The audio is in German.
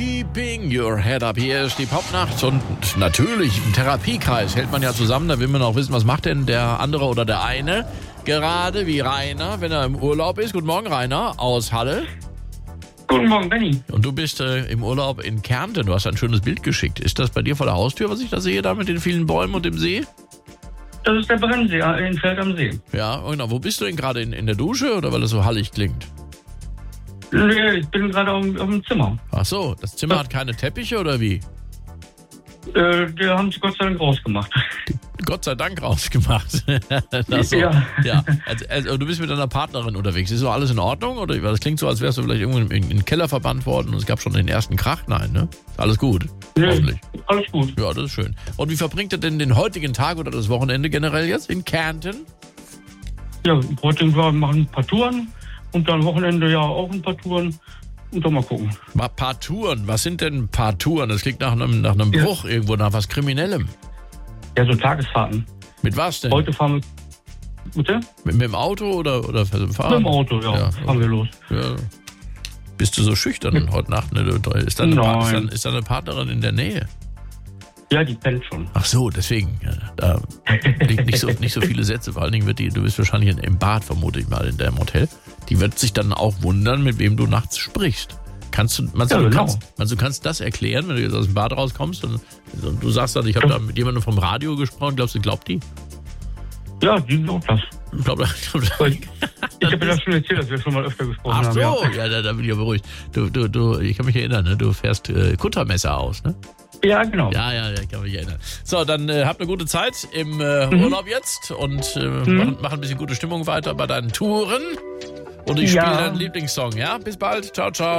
Keeping Your Head Up. Hier ist die Popnacht und natürlich im Therapiekreis hält man ja zusammen. Da will man auch wissen, was macht denn der andere oder der eine gerade wie Rainer, wenn er im Urlaub ist. Guten Morgen, Rainer aus Halle. Guten Morgen, Benni. Und du bist im Urlaub in Kärnten. Du hast ein schönes Bild geschickt. Ist das bei dir vor der Haustür, was ich da sehe, da mit den vielen Bäumen und dem See? Das ist der Brennsee in Feld am See. Ja, genau. Wo bist du denn gerade? In der Dusche oder weil es so hallig klingt? Nee, ich bin gerade auf dem Zimmer. Ach so, das Zimmer hat keine Teppiche oder wie? Der haben sie Gott sei Dank rausgemacht. Gott sei Dank rausgemacht. Ach so. Ja. Also, du bist mit deiner Partnerin unterwegs. Ist so alles in Ordnung? Oder das klingt so, als wärst du vielleicht irgendwo in den Keller verbannt worden und es gab schon den ersten Krach. Nein, ne? Alles gut. Nee, hoffentlich. Alles gut. Ja, das ist schön. Und wie verbringt ihr denn den heutigen Tag oder das Wochenende generell jetzt in Kärnten? Ja, heute machen ein paar Touren und dann Wochenende ja auch ein paar Touren. Und dann mal gucken. Paar Touren? Was sind denn ein paar Touren? Das klingt nach einem Bruch irgendwo, nach was Kriminellem. Ja, so Tagesfahrten. Mit was denn? Heute fahren wir... Bitte? Mit dem Auto oder fahren? Mit dem Auto, ja. Fahren wir los. Ja. Bist du so schüchtern heute Nacht? Ne? Ist da eine Partnerin in der Nähe? Ja, die pennt schon. Ach so, deswegen. Ja, da liegt nicht so viele Sätze. Vor allen Dingen du bist wahrscheinlich im Bad, vermute ich mal, in deinem Hotel. Die wird sich dann auch wundern, mit wem du nachts sprichst. Du kannst das erklären, wenn du jetzt aus dem Bad rauskommst und du sagst dann, ich habe da mit jemandem vom Radio gesprochen. Glaubst du, glaubt die? Ja, die glaubt das. Ich habe ja das schon erzählt, dass wir schon mal öfter gesprochen haben. Ach so, ja, da bin ich ja beruhigt. Ich kann mich erinnern, ne? Du fährst Kuttermesser aus, ne? Ja, genau. Ja, ich kann mich erinnern. So, dann habt eine gute Zeit im Urlaub jetzt und mach ein bisschen gute Stimmung weiter bei deinen Touren. Und ich spiele deinen Lieblingssong, ja? Bis bald. Ciao, ciao.